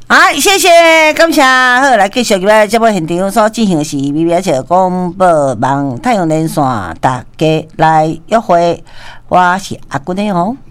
好，谢谢，感谢。好，来继续今仔节目现场所进行的是 BBS 广播网太阳连线，大家来约会。我是阿君的哦。